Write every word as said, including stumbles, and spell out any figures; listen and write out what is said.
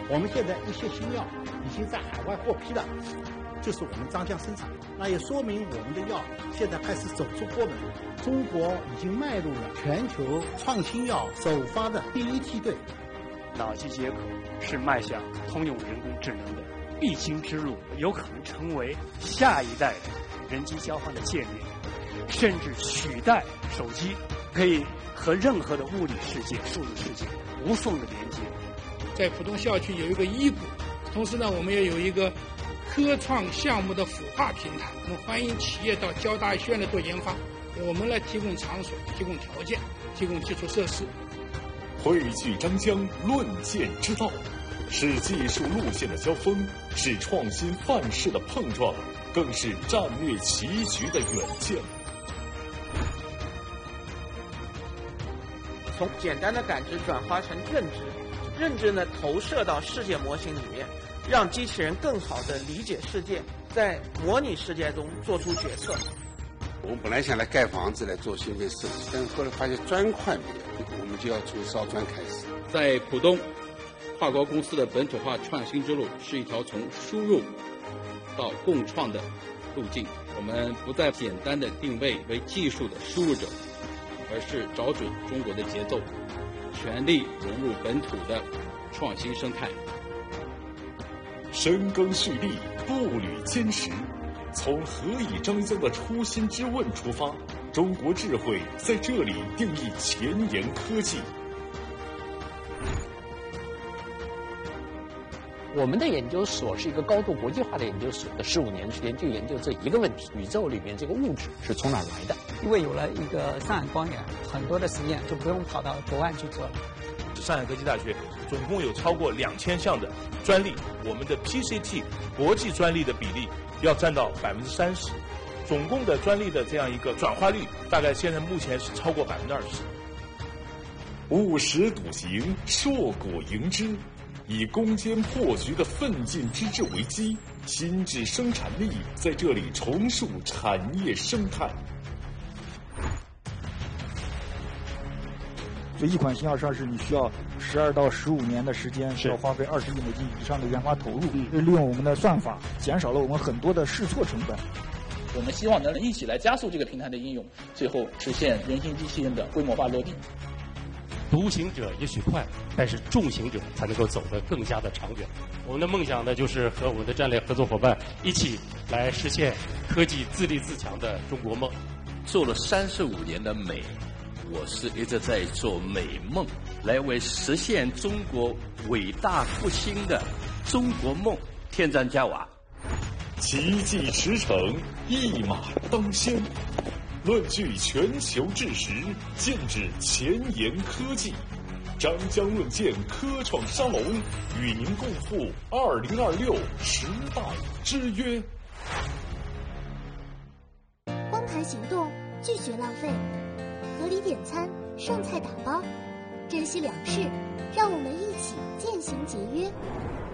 我们现在一些新药已经在海外获批了，就是我们张江生产，那也说明我们的药现在开始走出国门，中国已经迈入了全球创新药首发的第一梯队。 脑机接口是迈向通用人工智能的必经之路，有可能成为下一代的人机交换的界面，甚至取代手机，可以和任何的物理世界、数字世界无缝的连接。 在浦东校区有一个医谷，同时呢，我们也有一个科创项目的孵化平台，我们欢迎企业到交大医学院来做研发，我们来提供场所、提供条件、提供基础设施。 汇聚张江，论剑之道，是技术路线的交锋，是创新范式的碰撞，更是战略棋局的远见。 从简单的感知转化成认知，认知呢投射到世界模型里面，让机器人更好地理解世界，在模拟世界中做出决策。 我们本来想来盖房子来做芯片设计，但是后来发现砖块没有，我们就要从烧砖开始。 在浦东，跨国公司的本土化创新之路是一条从输入到共创的路径。我们不再简单的定位为技术的输入者，而是找准中国的节奏，全力融入本土的创新生态。 深耕蓄力，步履坚实，从何以张江的初心之问出发，中国智慧在这里定义前沿科技。 我们的研究所是一个高度国际化的研究所，十五年时间就研究这一个问题：宇宙里面这个物质是从哪来的？ 因为有了一个上海光源，很多的实验就不用跑到国外去做了。 上海科技大学总共有超过两千项的专利，我们的 P C T 国际专利的比例要占到百分之三十，总共的专利的这样一个转化率，大概现在目前是超过百分之二十。 务实笃行，硕果迎之。以攻坚破局的奋进之志为基，新质生产力在这里重塑产业生态。 所以一款新药上市，你需要十二到十五年的时间，需要花费二十亿美金以上的研发投入。利用我们的算法，减少了我们很多的试错成本。 我们希望能一起来加速这个平台的应用，最后实现人形机器人的规模化落地。 独行者也许快，但是众行者才能够走得更加的长远。我们的梦想呢，就是和我们的战略合作伙伴一起来实现科技自立自强的中国梦。 做了三十五年的美，我是一直在做美梦，来为实现中国伟大复兴的中国梦添砖加瓦。 奇迹驰骋，一马当先。论据全球智识，剑指前沿科技。张江论剑科创沙龙与您共赴二零二六时代之约。 光盘行动，拒绝浪费，合理点餐，剩菜打包，珍惜粮食，让我们一起渐行节约。